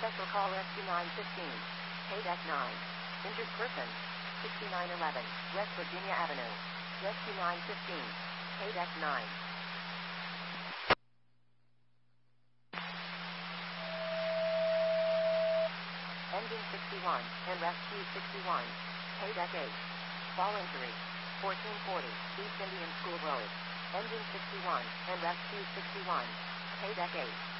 Special call Rescue 915. Paydeck 9. Injured person. 6911 West Virginia Avenue. Rescue 915. Paydeck 9. Engine 61 and Rescue 61. Paydeck 8. Fall injury. 1440 East Indian School Road. Engine 61 and Rescue 61. Paydeck 8.